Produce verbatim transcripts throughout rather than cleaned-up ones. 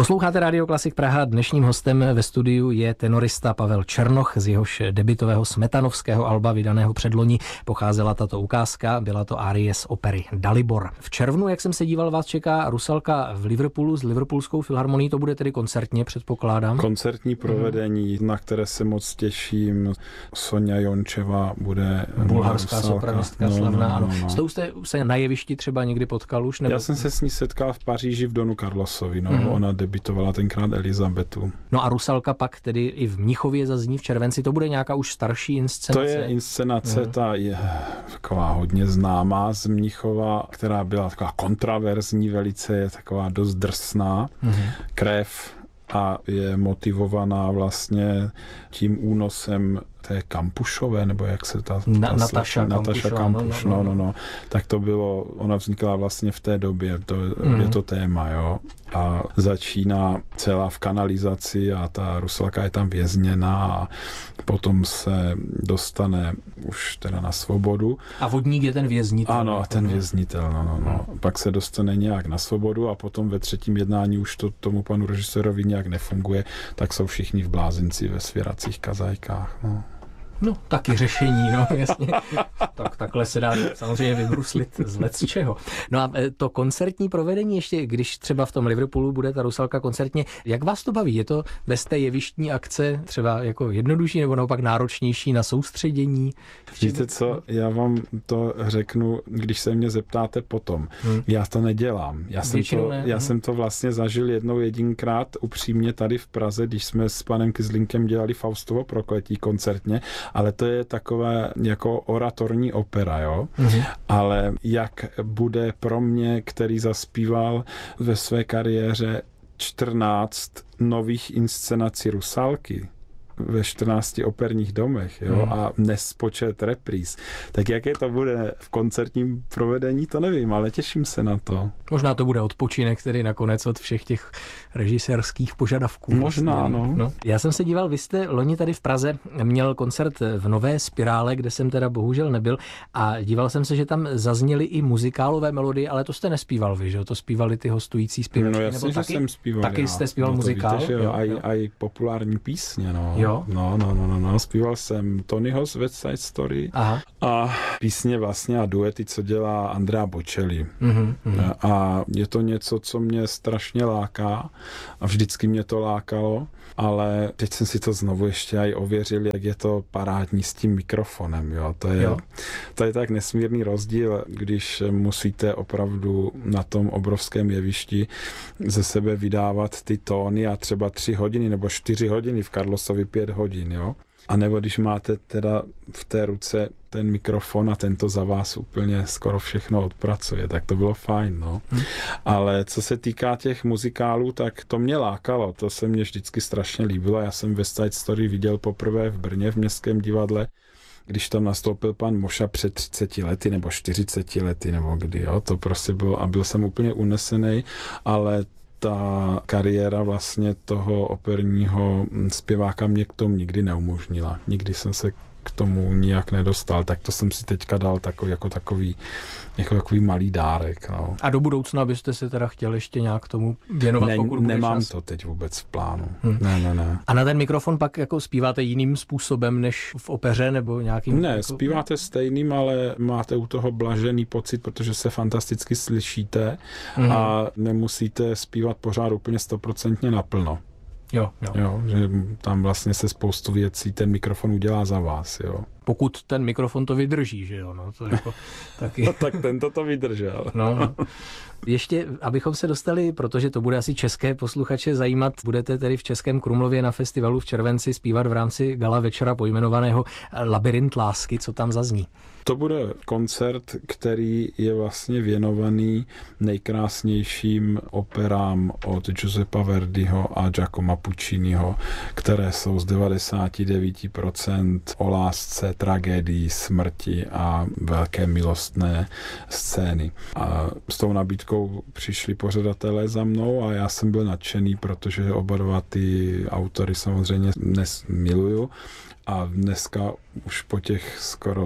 Posloucháte Rádio Klasik Praha. Dnešním hostem ve studiu je tenorista Pavel Černoch. Z jehož debutového smetanovského alba vydaného předloni pocházela tato ukázka. Byla to árie z opery Dalibor. V červnu, jak jsem se díval, vás čeká Rusalka v Liverpoolu s Liverpoolskou filharmonií. To bude tedy koncertně, předpokládám? Koncertní provedení, mm. na které se moc těším. Sonja Jončeva bude bulharská sopranistka no, slavná. No, ano. no, no. S tou jste se na jevišti třeba někdy potkal už? Nebo... Já jsem se s ní setkal v Paříži v Donu Carlosovi. No. Mm. Ona debitovala tenkrát Elizabetu. No a Rusalka pak tedy i v Mnichově zazní v červenci. To bude nějaká už starší inscenace? To je inscenace, mm. ta je taková hodně známá z Mnichova, která byla taková kontraverzní velice, je taková dost drsná. Mm. Krev a je motivovaná vlastně tím únosem té Kampušové, nebo jak se ta... Na, ta Nataša Nataša Kampuš, no, no, no. Tak to bylo, ona vznikla vlastně v té době, to mm. je to téma, jo. A začíná celá v kanalizaci a ta Rusalka je tam vězněná a potom se dostane už teda na svobodu. A vodník je ten věznitel. Ano, a ten věznitel, no, no, no. Pak se dostane nějak na svobodu a potom ve třetím jednání už to tomu panu režisérovi nějak nefunguje, tak jsou všichni v blázinci ve svěracích kazajkách, no. No, taky řešení, no, jasně. Tak takhle se dá samozřejmě vybruslit z lec čeho. No a to koncertní provedení ještě, když třeba v tom Liverpoolu bude ta Rusalka koncertně, jak vás to baví? Je to bez té jevištní akce třeba jako jednodušší nebo naopak náročnější na soustředění? Víte co, já vám to řeknu, když se mě zeptáte potom. Hmm. Já to nedělám. Já, jsem to, ne. já hmm. jsem to vlastně zažil jednou jedinkrát upřímně tady v Praze, když jsme s panem Kyzlinkem dělali Faustovo prokletí koncertně, ale to je takové jako oratorní opera, jo. Mm-hmm. Ale jak bude pro mě, který zaspíval ve své kariéře čtrnáct nových inscenací Rusalky ve čtrnácti operních domech, jo, hmm. a nespočet repríz. Tak jaké to bude v koncertním provedení, to nevím, ale těším se na to. Možná to bude odpočinek, tedy nakonec od všech těch režisérských požadavků. Možná, vlastně. no. no. Já jsem se díval, vy jste loni tady v Praze měl koncert v Nové Spirále, kde jsem teda bohužel nebyl a díval jsem se, že tam zazněly i muzikálové melodie, ale to jste nespíval vy, že to zpívali ty hostující zpěvačky. No jasně, že taky, jsem zpíval. Taky já. jste zpíval no, muzikál? Víte, že jo, jo, aj, jo. aj populární písně, no. Jo? No, no, no, no, no. Zpíval jsem Tonyho z West Side Story. Aha. A písně vlastně a duety, co dělá Andrea Bocelli. Mm-hmm, mm-hmm. A je to něco, co mě strašně láká a vždycky mě to lákalo, ale teď jsem si to znovu ještě aj ověřil, jak je to parádní s tím mikrofonem. Jo? To, je, jo. to je tak nesmírný rozdíl, když musíte opravdu na tom obrovském jevišti ze sebe vydávat ty tóny a třeba tři hodiny nebo čtyři hodiny, v Carlosovi pět hodin, jo. A nebo když máte teda v té ruce ten mikrofon a tento za vás úplně skoro všechno odpracuje, tak to bylo fajn, no. Hmm. Ale co se týká těch muzikálů, tak to mě lákalo, to se mě vždycky strašně líbilo. Já jsem West Side Story viděl poprvé v Brně v Městském divadle, když tam nastoupil pan Moša před třiceti lety nebo čtyřiceti lety, nebo kdy, jo, to prostě bylo a byl jsem úplně unesený, ale ta kariéra vlastně toho operního zpěváka mě k tomu nikdy neumožnila. Nikdy jsem se k tomu nijak nedostal, tak to jsem si teďka dal takový, jako takový, jako takový malý dárek. No. A do budoucna byste se teda chtěl ještě nějak tomu věnovat, ne, pokud bude Nemám čas? to teď vůbec v plánu. Hmm. Ne, ne, ne. A na ten mikrofon pak jako zpíváte jiným způsobem než v opeře nebo nějakým... Ne, jako... zpíváte stejným, ale máte u toho blažený pocit, protože se fantasticky slyšíte hmm. a nemusíte zpívat pořád úplně stoprocentně naplno. Jo, jo. jo, že tam vlastně se spoustu věcí ten mikrofon udělá za vás, jo. Pokud ten mikrofon to vydrží, že jo, no, to jako taky... No, tak tento to vydržel. No, no. Ještě, abychom se dostali, protože to bude asi české posluchače zajímat, budete tedy v Českém Krumlově na festivalu v červenci zpívat v rámci gala večera pojmenovaného Labyrint lásky, co tam zazní? To bude koncert, který je vlastně věnovaný nejkrásnějším operám od Giuseppa Verdiho a Giacomo Pucciniho, které jsou z devadesát devět procent o lásce, tragédii, smrti a velké milostné scény. A s tou nabídkou přišli pořadatelé za mnou a já jsem byl nadšený, protože oba dva ty autory samozřejmě dnes miluju a dneska už po těch skoro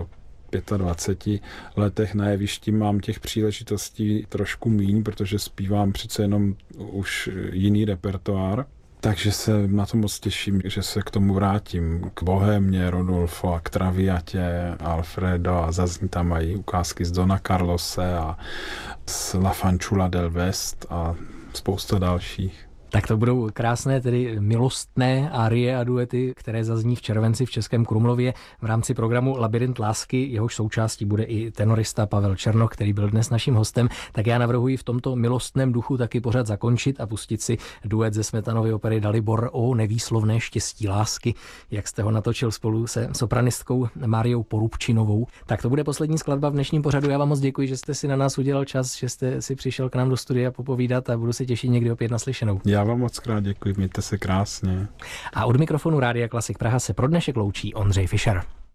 dvaceti pěti letech na jevišti mám těch příležitostí trošku míň, protože zpívám přece jenom už jiný repertoár. Takže se na to moc těším, že se k tomu vrátím. K Bohémě, Rodolfo a k Traviatě, Alfredo a zazní tam mají ukázky z Dona Carlose a z La Fanciulla del West a spousta dalších. Tak to budou krásné, tedy milostné árie a duety, které zazní v červenci v Českém Krumlově v rámci programu Labyrint lásky. Jehož součástí bude i tenorista Pavel Černoch, který byl dnes naším hostem. Tak já navrhuji v tomto milostném duchu taky pořad zakončit a pustit si duet ze Smetanovy opery Dalibor o nevýslovné štěstí lásky, jak jste ho natočil spolu se sopranistkou Máriou Porubčinovou. Tak to bude poslední skladba v dnešním pořadu. Já vám moc děkuji, že jste si na nás udělal čas, že jste si přišel k nám do studia popovídat a budu se těšit někdy opět naslyšenou. Já vám moc krát děkuji, mějte se krásně. A od mikrofonu Rádia Klasik Praha se pro dnešek loučí Ondřej Fischer.